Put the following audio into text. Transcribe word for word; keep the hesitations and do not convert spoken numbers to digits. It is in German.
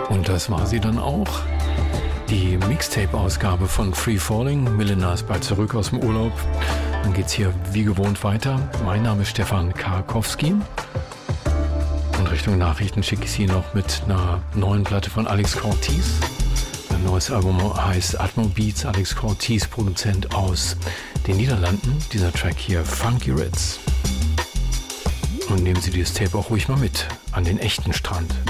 Und das war sie dann auch. Die Mixtape-Ausgabe von Free Falling. Milena ist bald zurück aus dem Urlaub. Dann geht's hier wie gewohnt weiter. Mein Name ist Stefan Karkowski. Und Richtung Nachrichten schicke ich Sie noch mit einer neuen Platte von Alex Cortez. Ein neues Album heißt Atmo Beats. Alex Cortez, Produzent aus den Niederlanden. Dieser Track hier, Funky Ritz. Und nehmen Sie dieses Tape auch ruhig mal mit an den echten Strand.